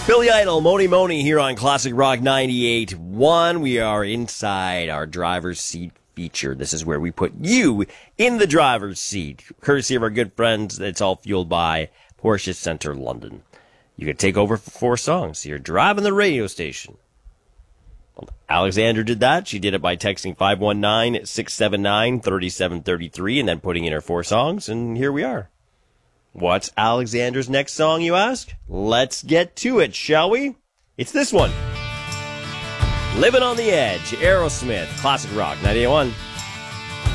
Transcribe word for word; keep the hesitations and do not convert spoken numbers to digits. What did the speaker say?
Billy Idol, Moni Moni here on Classic Rock ninety-eight point one. We are inside our driver's seat feature. This is where we put you in the driver's seat, courtesy of our good friends. It's all fueled by Porsche Centre London. You can take over for four songs. You're driving the radio station. Well, Alexandra did that. She did it by texting five one nine, six seven nine, three seven three three and then putting in her four songs, and here we are. What's Alexandra's next song, you ask? Let's get to it, shall we? It's this one. Living on the Edge, Aerosmith, Classic Rock ninety-eight point one.